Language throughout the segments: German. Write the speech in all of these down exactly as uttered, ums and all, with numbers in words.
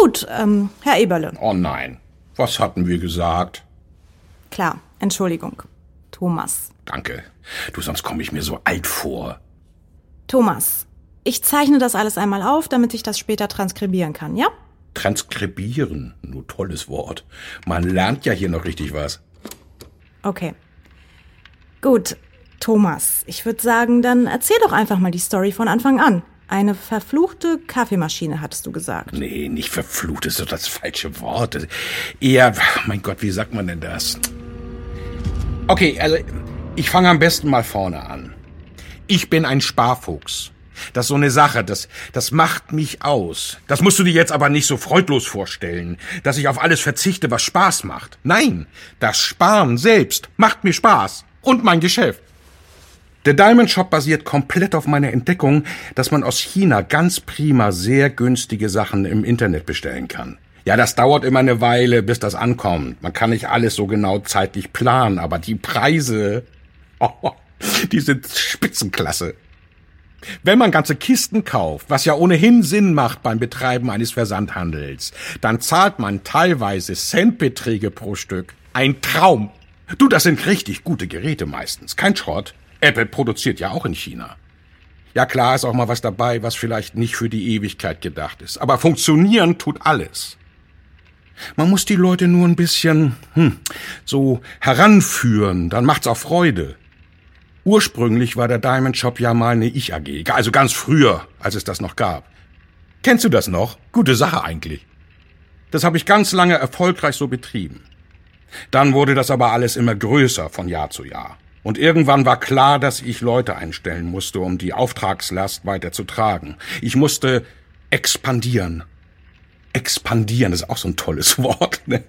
Gut, ähm, Herr Eberle. Oh nein, was hatten wir gesagt? Klar, Entschuldigung. Thomas. Danke. Du, sonst komme ich mir so alt vor. Thomas, ich zeichne das alles einmal auf, damit ich das später transkribieren kann, ja? Transkribieren? Nur tolles Wort. Man lernt ja hier noch richtig was. Okay. Gut, Thomas, ich würde sagen, dann erzähl doch einfach mal die Story von Anfang an. Eine verfluchte Kaffeemaschine, hattest du gesagt. Nee, nicht verflucht, ist doch das falsche Wort. Eher, mein Gott, wie sagt man denn das? Okay, also ich fange am besten mal vorne an. Ich bin ein Sparfuchs. Das ist so eine Sache, das, das macht mich aus. Das musst du dir jetzt aber nicht so freudlos vorstellen, dass ich auf alles verzichte, was Spaß macht. Nein, das Sparen selbst macht mir Spaß. Und mein Geschäft. Der Diamond Shop basiert komplett auf meiner Entdeckung, dass man aus China ganz prima sehr günstige Sachen im Internet bestellen kann. Ja, das dauert immer eine Weile, bis das ankommt. Man kann nicht alles so genau zeitlich planen, aber die Preise, oh, die sind Spitzenklasse. Wenn man ganze Kisten kauft, was ja ohnehin Sinn macht beim Betreiben eines Versandhandels, dann zahlt man teilweise Centbeträge pro Stück. Ein Traum. Du, das sind richtig gute Geräte meistens, kein Schrott. Apple produziert ja auch in China. Ja klar, ist auch mal was dabei, was vielleicht nicht für die Ewigkeit gedacht ist. Aber funktionieren tut alles. Man muss die Leute nur ein bisschen hm, so heranführen, dann macht's auch Freude. Ursprünglich war der Diamond Shop ja mal eine Ich-A G, also ganz früher, als es das noch gab. Kennst du das noch? Gute Sache eigentlich. Das habe ich ganz lange erfolgreich so betrieben. Dann wurde das aber alles immer größer von Jahr zu Jahr. Und irgendwann war klar, dass ich Leute einstellen musste, um die Auftragslast weiter zu tragen. Ich musste expandieren. Expandieren, das ist auch so ein tolles Wort, ne?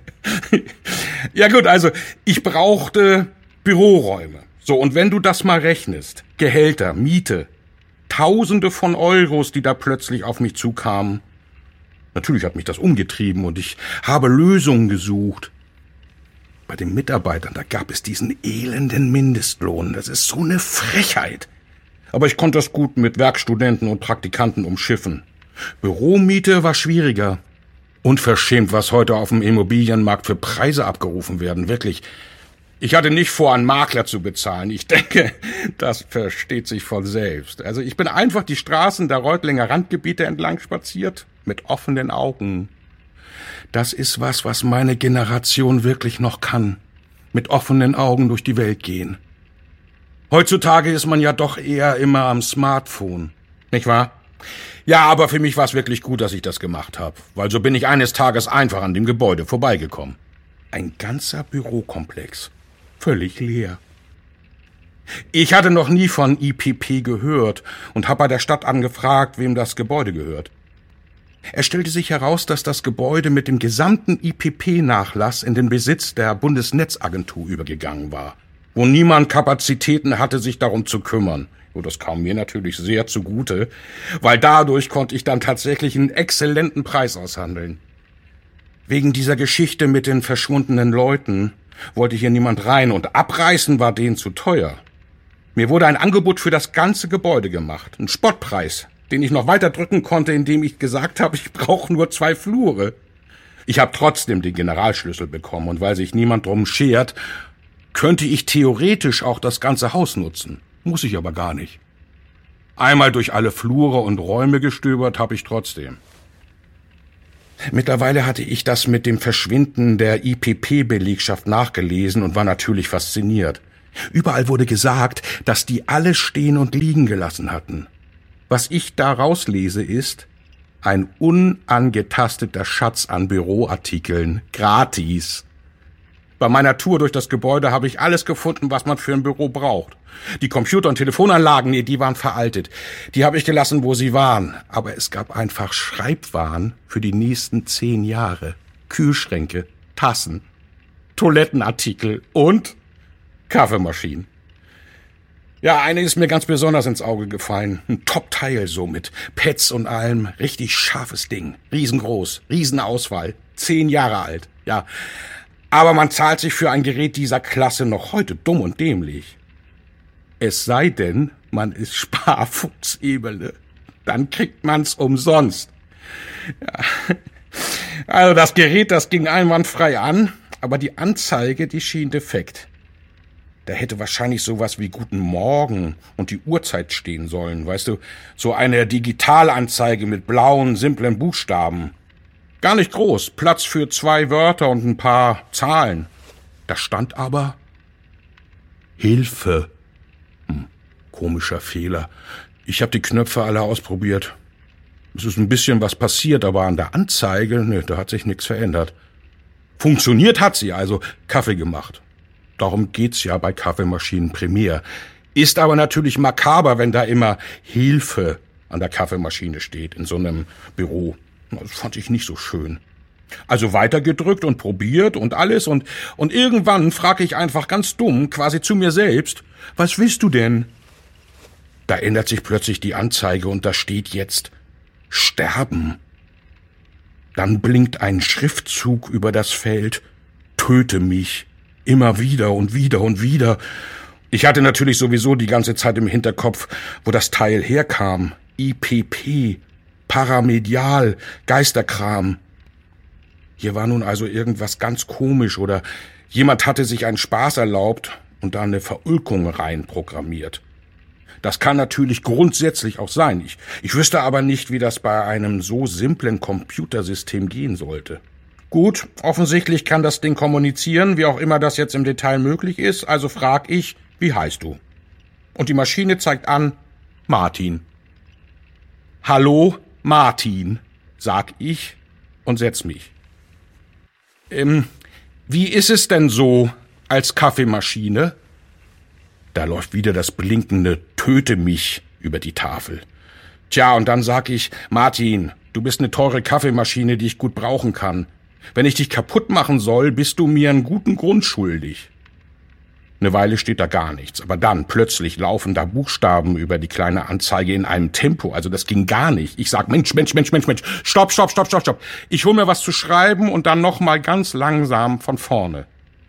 Ja gut, also ich brauchte Büroräume. So, und wenn du das mal rechnest, Gehälter, Miete, Tausende von Euros, die da plötzlich auf mich zukamen. Natürlich hat mich das umgetrieben und ich habe Lösungen gesucht. Bei den Mitarbeitern, da gab es diesen elenden Mindestlohn. Das ist so eine Frechheit. Aber ich konnte das gut mit Werkstudenten und Praktikanten umschiffen. Büromiete war schwieriger. Unverschämt, was heute auf dem Immobilienmarkt für Preise abgerufen werden. Wirklich. Ich hatte nicht vor, einen Makler zu bezahlen. Ich denke, das versteht sich von selbst. Also ich bin einfach die Straßen der Reutlinger Randgebiete entlang spaziert, mit offenen Augen. Das ist was, was meine Generation wirklich noch kann. Mit offenen Augen durch die Welt gehen. Heutzutage ist man ja doch eher immer am Smartphone. Nicht wahr? Ja, aber für mich war es wirklich gut, dass ich das gemacht habe. Weil so bin ich eines Tages einfach an dem Gebäude vorbeigekommen. Ein ganzer Bürokomplex. Völlig leer. Ich hatte noch nie von I P P gehört und habe bei der Stadt angefragt, wem das Gebäude gehört. Es stellte sich heraus, dass das Gebäude mit dem gesamten I P P-Nachlass in den Besitz der Bundesnetzagentur übergegangen war, wo niemand Kapazitäten hatte, sich darum zu kümmern. Und das kam mir natürlich sehr zugute, weil dadurch konnte ich dann tatsächlich einen exzellenten Preis aushandeln. Wegen dieser Geschichte mit den verschwundenen Leuten wollte hier niemand rein und abreißen war denen zu teuer. Mir wurde ein Angebot für das ganze Gebäude gemacht, ein Spottpreis, den ich noch weiter drücken konnte, indem ich gesagt habe, ich brauche nur zwei Flure. Ich habe trotzdem den Generalschlüssel bekommen und weil sich niemand drum schert, könnte ich theoretisch auch das ganze Haus nutzen. Muss ich aber gar nicht. Einmal durch alle Flure und Räume gestöbert habe ich trotzdem. Mittlerweile hatte ich das mit dem Verschwinden der I P P-Belegschaft nachgelesen und war natürlich fasziniert. Überall wurde gesagt, dass die alles stehen und liegen gelassen hatten. Was ich da rauslese ist ein unangetasteter Schatz an Büroartikeln, gratis. Bei meiner Tour durch das Gebäude habe ich alles gefunden, was man für ein Büro braucht. Die Computer- und Telefonanlagen, nee, die waren veraltet. Die habe ich gelassen, wo sie waren. Aber es gab einfach Schreibwaren für die nächsten zehn Jahre. Kühlschränke, Tassen, Toilettenartikel und Kaffeemaschinen. Ja, eine ist mir ganz besonders ins Auge gefallen. Ein Top-Teil so mit Pads und allem. Richtig scharfes Ding. Riesengroß, Riesenauswahl. Zehn Jahre alt, ja. Aber man zahlt sich für ein Gerät dieser Klasse noch heute dumm und dämlich. Es sei denn, man ist Sparfuchs, Eberle. Dann kriegt man's umsonst. Ja. Also das Gerät, das ging einwandfrei an, aber die Anzeige, die schien defekt. Da hätte wahrscheinlich sowas wie Guten Morgen und die Uhrzeit stehen sollen, weißt du? So eine Digitalanzeige mit blauen, simplen Buchstaben. Gar nicht groß, Platz für zwei Wörter und ein paar Zahlen. Da stand aber Hilfe. Hm, komischer Fehler. Ich habe die Knöpfe alle ausprobiert. Es ist ein bisschen was passiert, aber an der Anzeige, ne, da hat sich nichts verändert. Funktioniert hat sie, also Kaffee gemacht. Darum geht's ja bei Kaffeemaschinen primär. Ist aber natürlich makaber, wenn da immer Hilfe an der Kaffeemaschine steht in so einem Büro. Das fand ich nicht so schön. Also weitergedrückt und probiert und alles und, und irgendwann frage ich einfach ganz dumm, quasi zu mir selbst, was willst du denn? Da ändert sich plötzlich die Anzeige und da steht jetzt Sterben. Dann blinkt ein Schriftzug über das Feld, töte mich. Immer wieder und wieder und wieder. Ich hatte natürlich sowieso die ganze Zeit im Hinterkopf, wo das Teil herkam. I P P, Paramedial, Geisterkram. Hier war nun also irgendwas ganz komisch oder jemand hatte sich einen Spaß erlaubt und da eine Verulkung reinprogrammiert. Das kann natürlich grundsätzlich auch sein. Ich, ich wüsste aber nicht, wie das bei einem so simplen Computersystem gehen sollte. Gut, offensichtlich kann das Ding kommunizieren, wie auch immer das jetzt im Detail möglich ist, also frag ich, wie heißt du? Und die Maschine zeigt an, Martin. Hallo, Martin, sag ich und setz mich. Ähm, wie ist es denn so als Kaffeemaschine? Da läuft wieder das blinkende Töte mich über die Tafel. Tja, und dann sag ich, Martin, du bist eine teure Kaffeemaschine, die ich gut brauchen kann. Wenn ich dich kaputt machen soll, bist du mir einen guten Grund schuldig. Eine Weile steht da gar nichts, aber dann plötzlich laufen da Buchstaben über die kleine Anzeige in einem Tempo, also das ging gar nicht. Ich sag, Mensch, Mensch, Mensch, Mensch, Mensch, stopp, stopp, stopp, stopp, stopp. Ich hol mir was zu schreiben und dann noch mal ganz langsam von vorne.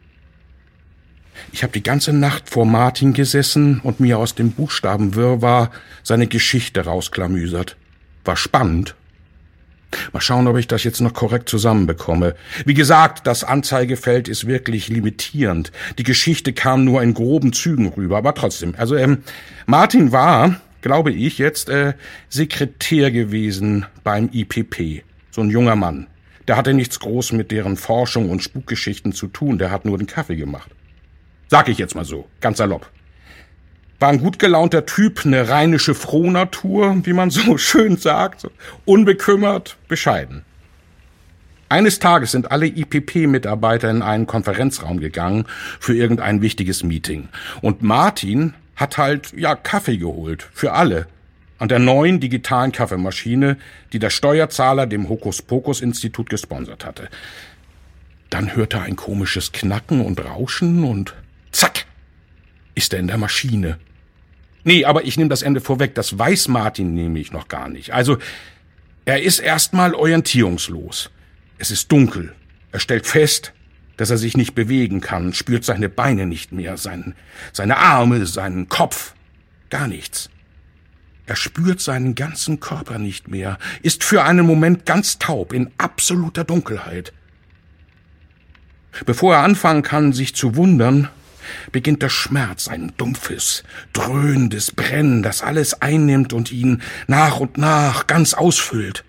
Ich habe die ganze Nacht vor Martin gesessen und mir aus dem Buchstabenwirrwarr seine Geschichte rausklamüsert. War spannend. Mal schauen, ob ich das jetzt noch korrekt zusammenbekomme. Wie gesagt, das Anzeigefeld ist wirklich limitierend. Die Geschichte kam nur in groben Zügen rüber, aber trotzdem. Also ähm, Martin war, glaube ich, jetzt äh, Sekretär gewesen beim I P P. So ein junger Mann. Der hatte nichts groß mit deren Forschung und Spukgeschichten zu tun. Der hat nur den Kaffee gemacht. Sag ich jetzt mal so, ganz salopp. War ein gut gelaunter Typ, eine rheinische Frohnatur, wie man so schön sagt, so unbekümmert, bescheiden. Eines Tages sind alle I P P-Mitarbeiter in einen Konferenzraum gegangen für irgendein wichtiges Meeting. Und Martin hat halt, ja, Kaffee geholt, für alle, an der neuen digitalen Kaffeemaschine, die der Steuerzahler dem Hokuspokus-Institut gesponsert hatte. Dann hörte er ein komisches Knacken und Rauschen und zack, ist er in der Maschine. Nee, aber ich nehme das Ende vorweg, das weiß Martin nämlich noch gar nicht. Also, er ist erstmal orientierungslos. Es ist dunkel. Er stellt fest, dass er sich nicht bewegen kann, spürt seine Beine nicht mehr, sein, seine Arme, seinen Kopf, gar nichts. Er spürt seinen ganzen Körper nicht mehr, ist für einen Moment ganz taub, in absoluter Dunkelheit. Bevor er anfangen kann, sich zu wundern, beginnt der Schmerz, ein dumpfes, dröhnendes Brennen, das alles einnimmt und ihn nach und nach ganz ausfüllt.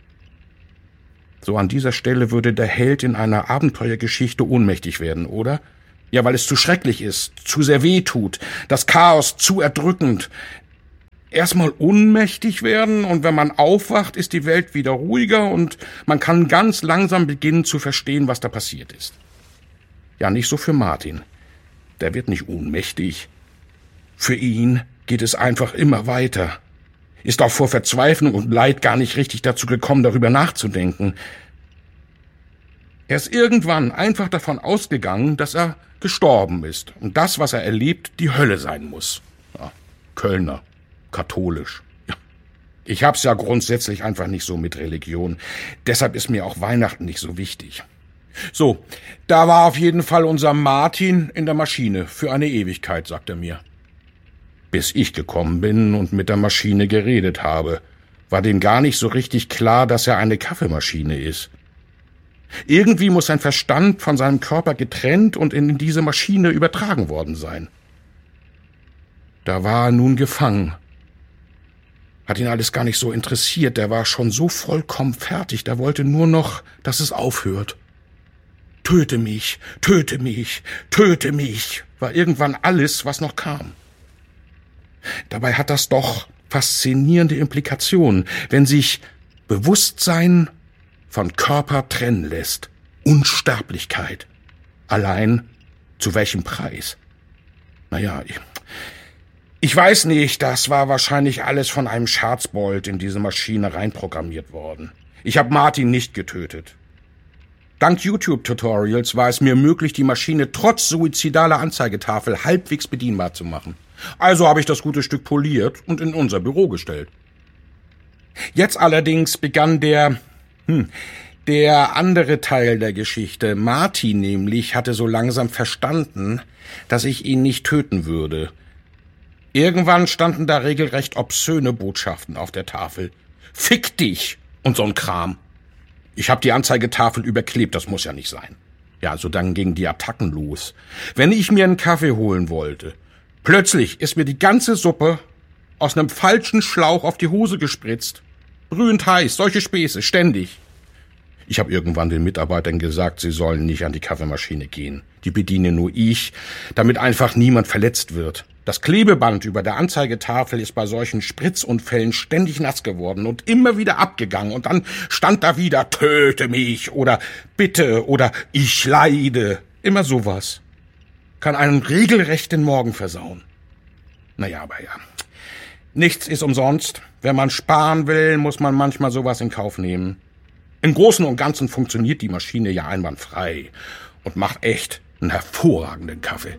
So an dieser Stelle würde der Held in einer Abenteuergeschichte ohnmächtig werden, oder? Ja, weil es zu schrecklich ist, zu sehr weh tut, das Chaos zu erdrückend. Erstmal ohnmächtig werden und wenn man aufwacht, ist die Welt wieder ruhiger und man kann ganz langsam beginnen zu verstehen, was da passiert ist. Ja, nicht so für Martin. Der wird nicht ohnmächtig. Für ihn geht es einfach immer weiter. Ist auch vor Verzweiflung und Leid gar nicht richtig dazu gekommen, darüber nachzudenken. Er ist irgendwann einfach davon ausgegangen, dass er gestorben ist und das, was er erlebt, die Hölle sein muss. Ja, Kölner, katholisch. Ja. Ich hab's ja grundsätzlich einfach nicht so mit Religion. Deshalb ist mir auch Weihnachten nicht so wichtig. So, da war auf jeden Fall unser Martin in der Maschine für eine Ewigkeit, sagt er mir. Bis ich gekommen bin und mit der Maschine geredet habe, war dem gar nicht so richtig klar, dass er eine Kaffeemaschine ist. Irgendwie muss sein Verstand von seinem Körper getrennt und in diese Maschine übertragen worden sein. Da war er nun gefangen. Hat ihn alles gar nicht so interessiert, der war schon so vollkommen fertig, der wollte nur noch, dass es aufhört. Töte mich, töte mich, töte mich, war irgendwann alles, was noch kam. Dabei hat das doch faszinierende Implikationen, wenn sich Bewusstsein von Körper trennen lässt. Unsterblichkeit. Allein zu welchem Preis? Naja, ich, ich weiß nicht, das war wahrscheinlich alles von einem Scherzbold in diese Maschine reinprogrammiert worden. Ich habe Martin nicht getötet. Dank YouTube-Tutorials war es mir möglich, die Maschine trotz suizidaler Anzeigetafel halbwegs bedienbar zu machen. Also habe ich das gute Stück poliert und in unser Büro gestellt. Jetzt allerdings begann der, hm, der andere Teil der Geschichte. Martin nämlich hatte so langsam verstanden, dass ich ihn nicht töten würde. Irgendwann standen da regelrecht obszöne Botschaften auf der Tafel. Fick dich und so ein Kram. Ich habe die Anzeigetafel überklebt, das muss ja nicht sein. Ja, also dann gingen die Attacken los. Wenn ich mir einen Kaffee holen wollte, plötzlich ist mir die ganze Suppe aus einem falschen Schlauch auf die Hose gespritzt. Brühend heiß, solche Späße, ständig. Ich habe irgendwann den Mitarbeitern gesagt, sie sollen nicht an die Kaffeemaschine gehen. Die bediene nur ich, damit einfach niemand verletzt wird. Das Klebeband über der Anzeigetafel ist bei solchen Spritzunfällen ständig nass geworden und immer wieder abgegangen. Und dann stand da wieder, töte mich oder bitte oder ich leide. Immer sowas. Kann einen regelrecht den Morgen versauen. Naja, aber ja. Nichts ist umsonst. Wenn man sparen will, muss man manchmal sowas in Kauf nehmen. Im Großen und Ganzen funktioniert die Maschine ja einwandfrei und macht echt einen hervorragenden Kaffee.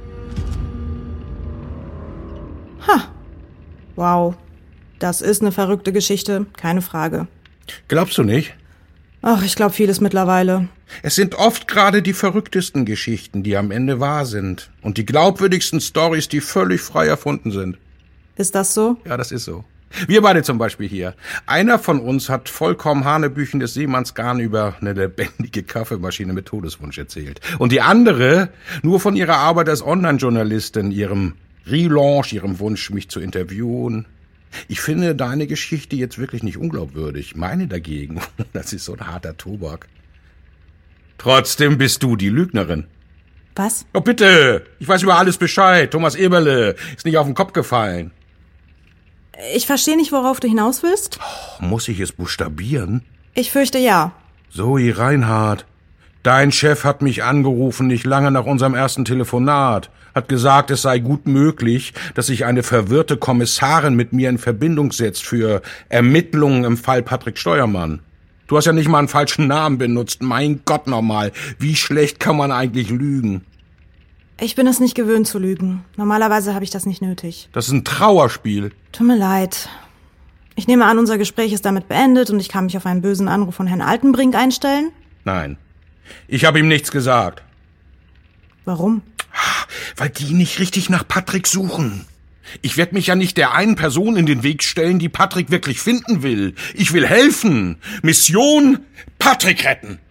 Ha. Wow. Das ist eine verrückte Geschichte, keine Frage. Glaubst du nicht? Ach, ich glaube vieles mittlerweile. Es sind oft gerade die verrücktesten Geschichten, die am Ende wahr sind. Und die glaubwürdigsten Storys, die völlig frei erfunden sind. Ist das so? Ja, das ist so. Wir beide zum Beispiel hier. Einer von uns hat vollkommen hanebüchendes Seemannsgarn über eine lebendige Kaffeemaschine mit Todeswunsch erzählt. Und die andere nur von ihrer Arbeit als Online-Journalistin, ihrem Relaunch, ihrem Wunsch, mich zu interviewen. Ich finde deine Geschichte jetzt wirklich nicht unglaubwürdig. Meine dagegen, das ist so ein harter Tobak. Trotzdem bist du die Lügnerin. Was? Oh bitte, ich weiß über alles Bescheid. Thomas Eberle ist nicht auf den Kopf gefallen. Ich verstehe nicht, worauf du hinaus willst. Oh, muss ich es buchstabieren? Ich fürchte ja. Zoe Reinhardt, dein Chef hat mich angerufen, nicht lange nach unserem ersten Telefonat. Hat gesagt, es sei gut möglich, dass sich eine verwirrte Kommissarin mit mir in Verbindung setzt für Ermittlungen im Fall Patrick Steuermann. Du hast ja nicht mal einen falschen Namen benutzt. Mein Gott nochmal, wie schlecht kann man eigentlich lügen? Ich bin es nicht gewöhnt zu lügen. Normalerweise habe ich das nicht nötig. Das ist ein Trauerspiel. Tut mir leid. Ich nehme an, unser Gespräch ist damit beendet und ich kann mich auf einen bösen Anruf von Herrn Altenbrink einstellen? Nein, ich habe ihm nichts gesagt. Warum? Weil die nicht richtig nach Patrick suchen. Ich werde mich ja nicht der einen Person in den Weg stellen, die Patrick wirklich finden will. Ich will helfen. Mission Patrick retten.